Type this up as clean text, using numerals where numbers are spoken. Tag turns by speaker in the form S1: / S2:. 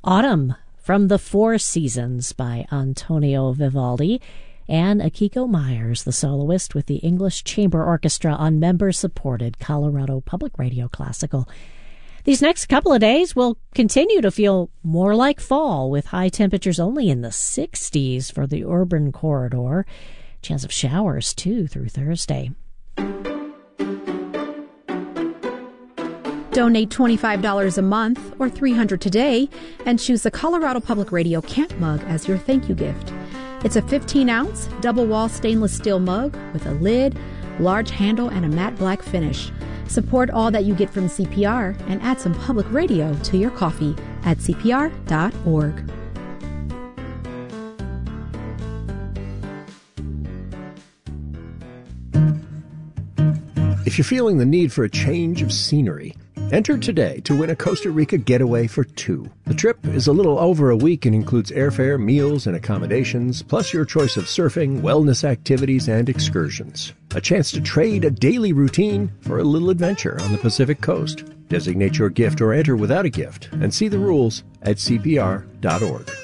S1: Autumn from the Four Seasons by Antonio Vivaldi, and Akiko Myers, the soloist with the English Chamber Orchestra on member-supported Colorado Public Radio Classical. These next couple of days will continue to feel more like fall, with high temperatures only in the 60s for the urban corridor. Chance of showers, too, through Thursday.
S2: Donate $25 a month or $300 today and choose the Colorado Public Radio Camp Mug as your thank you gift. It's a 15-ounce double-wall stainless steel mug with a lid, large handle, and a matte black finish. Support all that you get from CPR and add some public radio to your coffee at CPR.org.
S3: If you're feeling the need for a change of scenery, enter today to win a Costa Rica getaway for two. The trip is a little over a week and includes airfare, meals, and accommodations, plus your choice of surfing, wellness activities, and excursions. A chance to trade a daily routine for a little adventure on the Pacific Coast. Designate your gift or enter without a gift and see the rules at CPR.org.